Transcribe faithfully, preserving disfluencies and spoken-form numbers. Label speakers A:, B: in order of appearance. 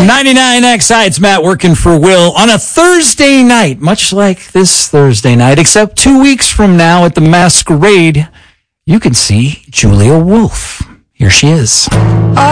A: ninety-nine X I, it's Matt working for Will on a Thursday night, much like this Thursday night, except two weeks from now at the Masquerade, you can see Julia Wolf. Here she is.